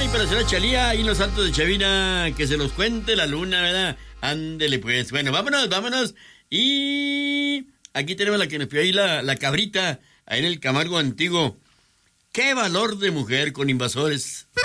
y para hacer la Chalía ahí en los Altos de Chavira, que se los cuente la luna, ¿verdad? Ándele pues. Bueno, vámonos. Y aquí tenemos la que nos pidió ahí la cabrita, ahí en el Camargo Antiguo. ¡Qué valor de mujer con invasores!